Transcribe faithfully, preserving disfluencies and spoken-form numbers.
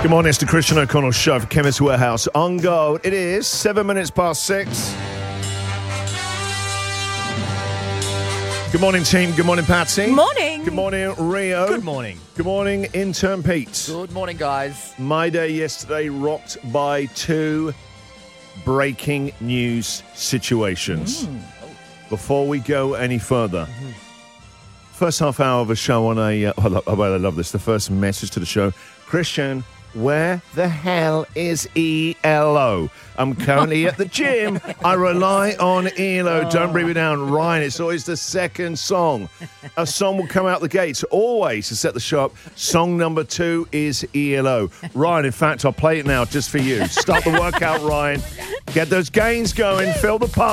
Good morning, it's the Christian O'Connell Show for Chemist Warehouse on Gold. It is seven minutes past six. Good morning, team. Good morning, Patsy. Morning. Good morning, Rio. Good morning. Good morning, intern Pete. Good morning, guys. My day yesterday rocked by two breaking news situations. Mm. Before we go any further, mm-hmm. first half hour of a show on a... Uh, oh, I, love, oh, I love this. The first message to the show. Christian, where the hell is E L O? I'm currently at the gym. I rely on E L O. Oh. Don't bring me down. Ryan, it's always the second song. A song will come out the gates, always to set the show up. Song number two is E L O. Ryan, in fact, I'll play it now just for you. Start the workout, Ryan. Get those gains going. Fill the pump.